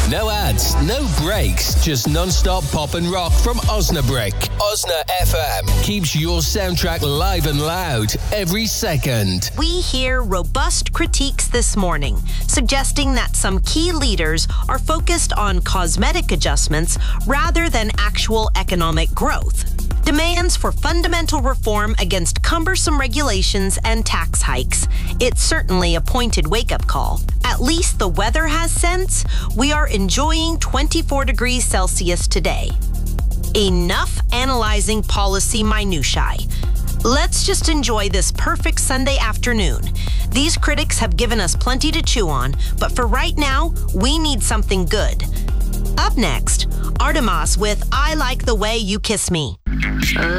No ads, no breaks, just non-stop pop and rock from Osnabrück. Osna FM keeps your soundtrack live and loud every second. We hear robust critiques this morning, suggesting that some key leaders are focused on cosmetic adjustments rather than actual economic growth. Demands for fundamental reform against cumbersome regulations and tax hikes. It's certainly a pointed wake-up call. At least the weather has sense. We are enjoying 24 degrees Celsius today. Enough analyzing policy minutiae. Let's just enjoy this perfect Sunday afternoon. These critics have given us plenty to chew on, but for right now, we need something good. Up next, Artemas with I Like the Way You Kiss Me.